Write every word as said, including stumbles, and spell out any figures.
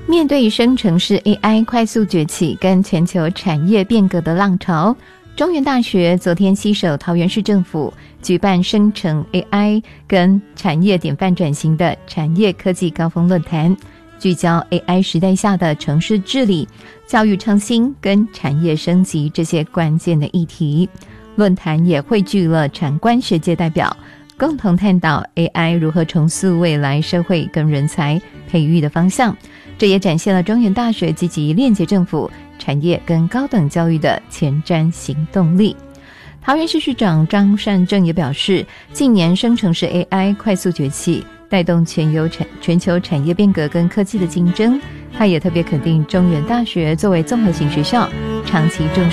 面对生成式 A I 快速崛起跟全球产业变革的浪潮，中原大学昨天携手桃园市政府举办生成 A I 跟产业典范转型的产业科技高峰论坛，聚焦 A I 时代下的城市治理、教育创新跟产业升级这些关键的议题。论坛也汇聚了产官学界代表，共同探讨 A I 如何重塑未来社会跟人才培育的方向。这也展现了中原大学积极链接政府、产业跟高等教育的前瞻行动力。桃园市市长张善政也表示，近年生成式 A I 快速崛起，带动全球产全球产业变革跟科技的竞争。他也特别肯定中原大学作为综合型学校，长期重视